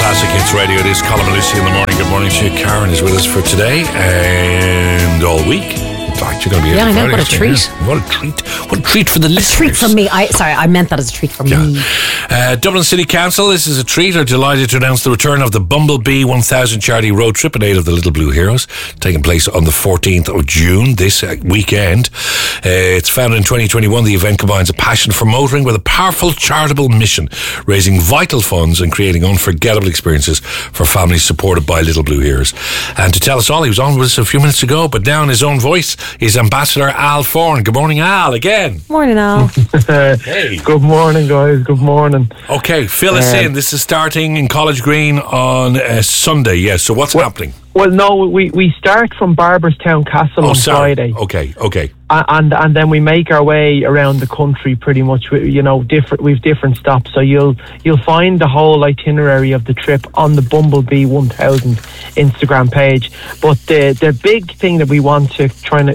Classic Hits Radio. It is Colin and Lucy in the morning. Good morning to you. Karen is with us for today and all week. In fact, you're going to be here. Yeah, I know. What a treat. What a treat. What a treat for the listeners. A treat from me. I meant that as a treat from me. Dublin City Council, this is a treat, are delighted to announce the return of the Bumblebee 1000 charity road trip in aid of the Little Blue Heroes, taking place on the 14th of June, this weekend. It's founded in 2021. The event combines a passion for motoring with a powerful charitable mission, raising vital funds and creating unforgettable experiences for families supported by Little Blue Heroes. And to tell us all, he was on with us a few minutes ago, but now in his own voice, is Ambassador Al Foran. Good morning, Al, again. Morning, Al. Hey. Good morning, guys. Good morning. Okay, fill us in. This is starting in College Green on Sunday, yes. So what's happening? Well, no, we start from Barberstown Castle on Friday. Okay. And then we make our way around the country pretty much. We've different stops. So you'll find the whole itinerary of the trip on the Bumblebee 1000 Instagram page. But the big thing that we want to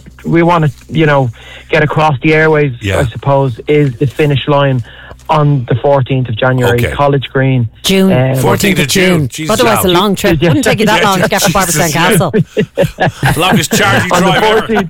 get across the airways, I suppose, is the finish line on the 14th of January, College Green. June. 14th of June. Jesus, otherwise, a long trip. Wouldn't take you that long to get from Barberstown Castle. Longest charity drive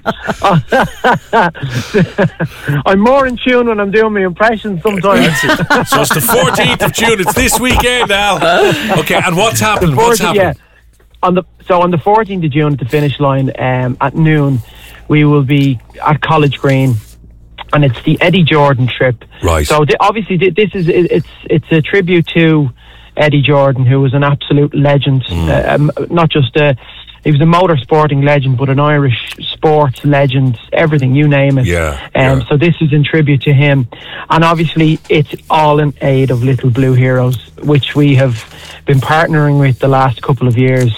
ever. I'm more in tune when I'm doing my impressions sometimes. So it's the 14th of June. It's this weekend, Al. Okay, and what's happening? Yeah. On the 14th of June at the finish line at noon, we will be at College Green. And it's the Eddie Jordan trip. Right. So obviously this is it's a tribute to Eddie Jordan, who was an absolute legend. Not just he was a motorsporting legend, but an Irish sports legend. Everything, you name it. Yeah. So this is in tribute to him, and obviously it's all in aid of Little Blue Heroes, which we have been partnering with the last couple of years.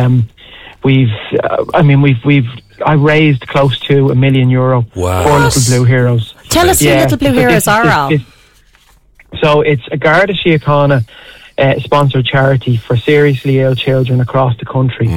I raised close to €1 million for Little Blue Heroes. Tell us who Little Blue Heroes are, Al. So it's a Garda Síochána sponsored charity for seriously ill children across the country.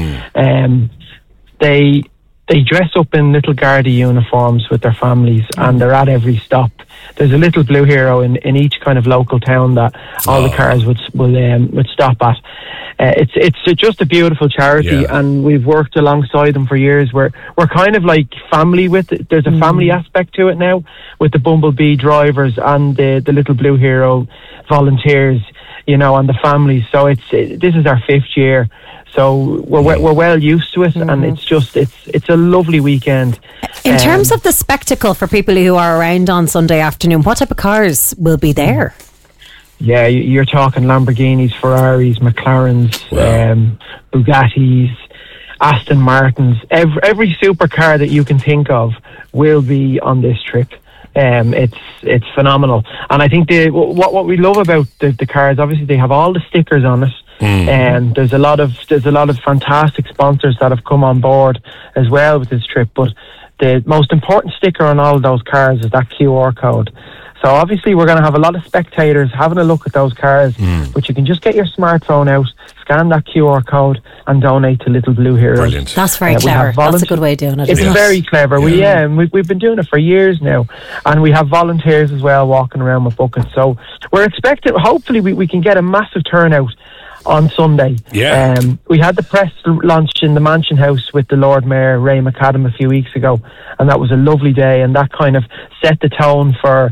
They dress up in little Garda uniforms with their families, and they're at every stop. There's a Little Blue Hero in each kind of local town that all the cars would stop at. It's just a beautiful charity, and we've worked alongside them for years. We're kind of like family with it. There's a family aspect to it now with the Bumblebee drivers and the Little Blue Hero volunteers, and the families. So this is our 5th year. So we're well used to it, and it's a lovely weekend. In terms of the spectacle for people who are around on Sunday afternoon, what type of cars will be there? Yeah, you're talking Lamborghinis, Ferraris, McLarens, Bugattis, Aston Martins. Every supercar that you can think of will be on this trip. It's phenomenal, and I think what we love about the cars, obviously they have all the stickers on it. And there's a lot of fantastic sponsors that have come on board as well with this trip. But the most important sticker on all of those cars is that QR code. So obviously we're going to have a lot of spectators having a look at those cars, but you can just get your smartphone out, scan that QR code, and donate to Little Blue Heroes. Brilliant. That's very clever. That's a good way of doing it. It's very clever. We've been doing it for years now, and we have volunteers as well walking around with buckets. So we're expecting, hopefully we can get a massive turnout on Sunday. We had the press launch in the Mansion House with the Lord Mayor Ray McAdam a few weeks ago, and that was a lovely day, and that kind of set the tone for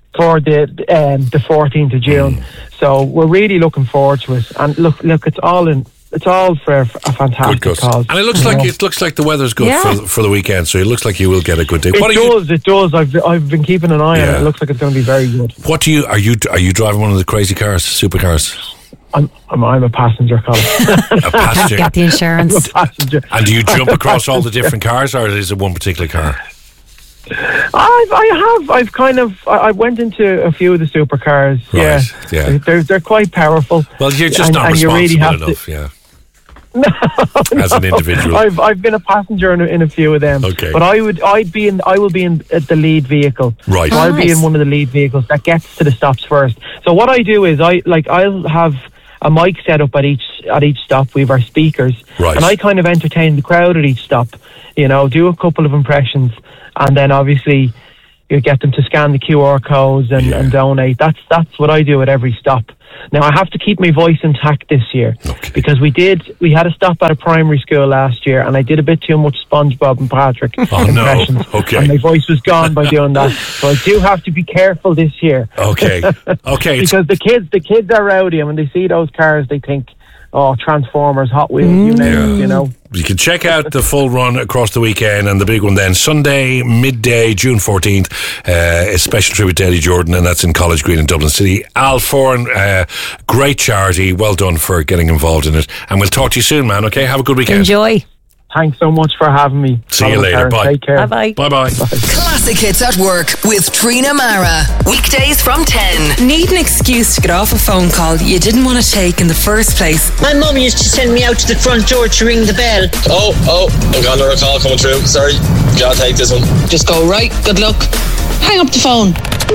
the 14th of June. So we're really looking forward to it, and look, it's all for a fantastic cause. And it looks like the weather's good for the weekend, so it looks like you will get a good day. It does. I've been keeping an eye on it. It looks like it's going to be very good. Are you driving one of the crazy cars, supercars? I'm a passenger, Colin. A passenger. Get the insurance. I'm a passenger. And do you jump across all the different cars, or is it one particular car? I went into a few of the supercars. Right, yeah. They're quite powerful. Well, you're just not responsible enough, No, as an individual. I've been a passenger in a few of them. Okay. But I will be in the lead vehicle. Right. So I'll be in one of the lead vehicles that gets to the stops first. So what I do is I'll have a mic set up at each stop. We have our speakers, right, and I kind of entertain the crowd at each stop. Do a couple of impressions, and then obviously you get them to scan the QR codes and donate. That's what I do at every stop. Now, I have to keep my voice intact this year because we had a stop at a primary school last year, and I did a bit too much SpongeBob and Patrick impressions. No. Okay. And my voice was gone by doing that. So I do have to be careful this year. Okay. Because the kids are rowdy, and when they see those cars, they think, oh, Transformers, Hot Wheels, you know. You can check out the full run across the weekend, and the big one then Sunday midday, June 14th, a special tribute to Eddie Jordan, and that's in College Green in Dublin City. Al Foran, great charity, well done for getting involved in it, and we'll talk to you soon, man. Okay, have a good weekend. Enjoy. Thanks so much for having me. See you later. Bye. Take care. Bye-bye. Bye-bye. Classic Hits at Work with Trina Mara. Weekdays from 10. Need an excuse to get off a phone call you didn't want to take in the first place? My mum used to send me out to the front door to ring the bell. Oh, I'm gonna a call coming through. Sorry, gotta take this one. Just go, right, good luck. Hang up the phone.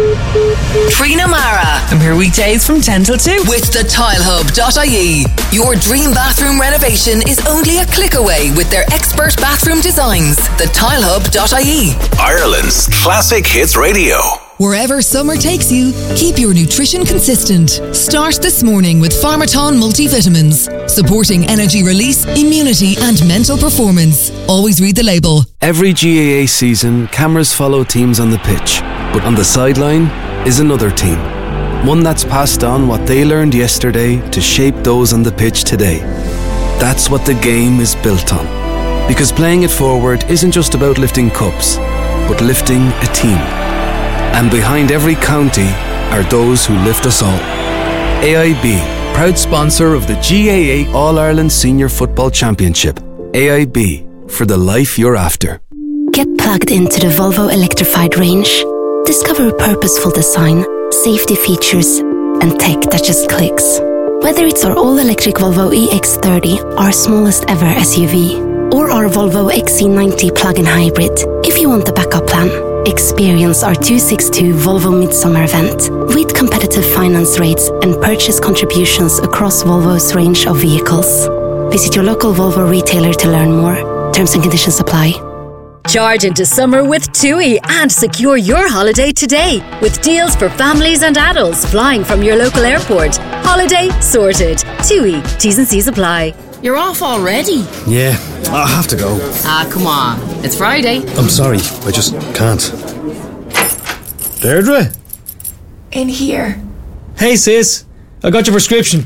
Trina Mara. I'm here weekdays from 10 till 2. With the tilehub.ie. Your dream bathroom renovation is only a click away with their expert bathroom designs. The tilehub.ie. Ireland's Classic Hits Radio. Wherever summer takes you, keep your nutrition consistent. Start this morning with Pharmaton multivitamins, supporting energy release, immunity and mental performance. Always read the label. Every GAA season, cameras follow teams on the pitch, but on the sideline is another team. One that's passed on what they learned yesterday to shape those on the pitch today. That's what the game is built on. Because playing it forward isn't just about lifting cups, but lifting a team. And behind every county are those who lift us all. AIB, proud sponsor of the GAA All-Ireland Senior Football Championship. AIB, for the life you're after. Get plugged into the Volvo electrified range. Discover a purposeful design, safety features, and tech that just clicks. Whether it's our all-electric Volvo EX30, our smallest ever SUV, or our Volvo XC90 plug-in hybrid, if you want the backup plan, experience our 262 Volvo Midsummer event with competitive finance rates and purchase contributions across Volvo's range of vehicles. Visit your local Volvo retailer to learn more. Terms and conditions apply. Charge into summer with TUI and secure your holiday today with deals for families and adults flying from your local airport. Holiday sorted. TUI. T's and C's apply. You're off already? Yeah, I have to go. Come on. It's Friday. I'm sorry, I just can't. Deirdre? In here. Hey sis, I got your prescription.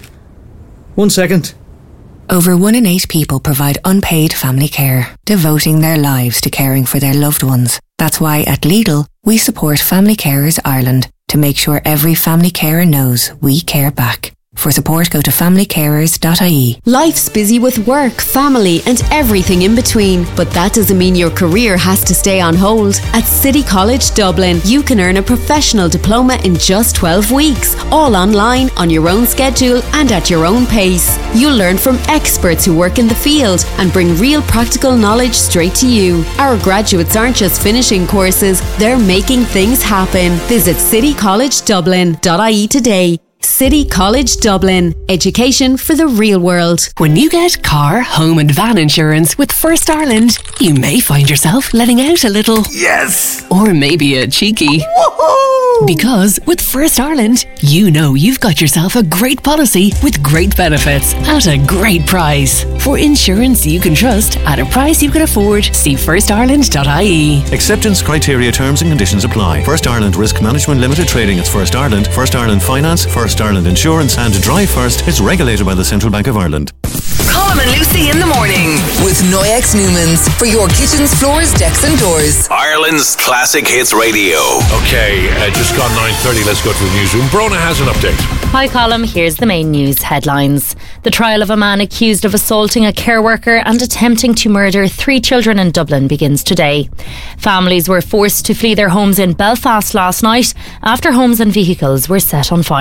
1 second. Over 1 in 8 people provide unpaid family care, devoting their lives to caring for their loved ones. That's why at Lidl, we support Family Carers Ireland to make sure every family carer knows we care back. For support, go to familycarers.ie. Life's busy with work, family and everything in between, but that doesn't mean your career has to stay on hold. At City College Dublin, you can earn a professional diploma in just 12 weeks, all online, on your own schedule and at your own pace. You'll learn from experts who work in the field and bring real practical knowledge straight to you. Our graduates aren't just finishing courses, they're making things happen. Visit citycollegedublin.ie today. City College Dublin. Education for the real world. When you get car, home and van insurance with First Ireland, you may find yourself letting out a little. Yes! Or maybe a cheeky. Woohoo! Because with First Ireland, you know you've got yourself a great policy with great benefits at a great price. For insurance you can trust at a price you can afford, see firstireland.ie. Acceptance criteria, terms and conditions apply. First Ireland Risk Management Limited Trading as First Ireland Finance, First Ireland Insurance and Drive First is regulated by the Central Bank of Ireland. Colm and Lucy in the morning with Noyex Newmans for your kitchens, floors, decks and doors. Ireland's Classic Hits Radio. Okay, just gone 9:30. Let's go to the newsroom. Brona has an update. Hi Colm, here's the main news headlines. The trial of a man accused of assaulting a care worker and attempting to murder 3 children in Dublin begins today. Families were forced to flee their homes in Belfast last night after homes and vehicles were set on fire.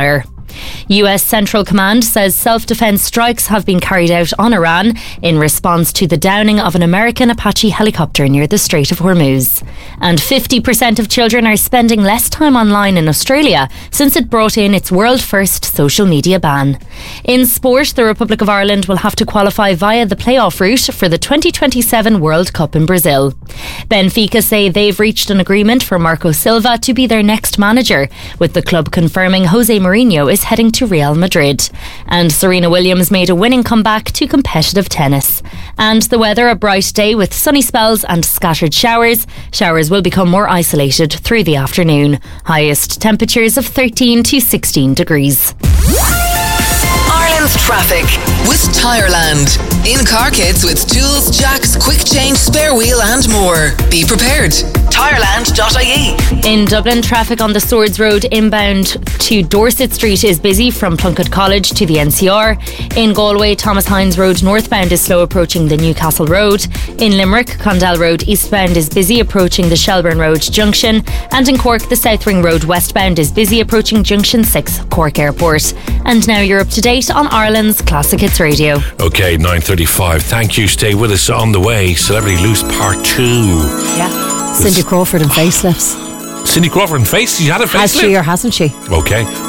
US Central Command says self-defense strikes have been carried out on Iran in response to the downing of an American Apache helicopter near the Strait of Hormuz. And 50% of children are spending less time online in Australia since it brought in its world-first social media ban. In sport, the Republic of Ireland will have to qualify via the playoff route for the 2027 World Cup in Brazil. Benfica say they've reached an agreement for Marco Silva to be their next manager, with the club confirming Jose Mourinho is heading to Real Madrid. And Serena Williams made a winning comeback to competitive tennis. And the weather, a bright day with sunny spells and scattered showers. Showers will become more isolated through the afternoon. Highest temperatures of 13 to 16 degrees. Ireland's traffic with Tireland. In car kits with tools, jacks, quick change, spare wheel and more. Be prepared. Tireland.ie. In Dublin, traffic on the Swords Road inbound to Dorset Street is busy from Plunkett College to the NCR. In Galway, Thomas Hines Road northbound is slow approaching the Newcastle Road. In Limerick, Condell Road eastbound is busy approaching the Shelburne Road junction. And in Cork, the South Ring Road westbound is busy approaching Junction 6, Cork Airport. And now you're up to date on Ireland's Classic Hits Radio. Okay, 9:35. Thank you. Stay with us. On the way, Celebrity Loose Part 2. Yeah. Cindy Crawford and facelifts. Cindy Crawford and face? She had a facelift? Has she or hasn't she? Okay.